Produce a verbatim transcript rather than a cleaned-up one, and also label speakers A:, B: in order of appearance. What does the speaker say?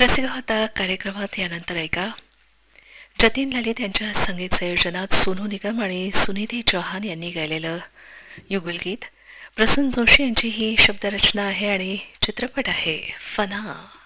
A: रसिका होता कार्यक्रमात यानंतर ऐका जतीन ललित यांच्या संगीत संयोजनात सोनू निगम आणि सुनिधी चौहान यांनी गायलेलं युगलगीत. प्रसून जोशी यांची ही शब्दरचना आहे आणि चित्रपट आहे फना.